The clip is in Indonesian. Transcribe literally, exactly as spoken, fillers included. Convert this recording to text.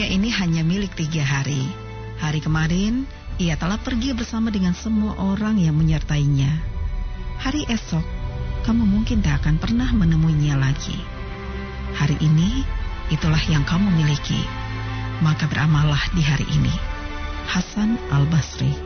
Dunia ini hanya milik tiga hari. Hari kemarin, ia telah pergi bersama dengan semua orang yang menyertainya. Hari esok, kamu mungkin tak akan pernah menemuinya lagi. Hari ini, itulah yang kamu miliki. Maka beramallah di hari ini. Hasan Al-Basri.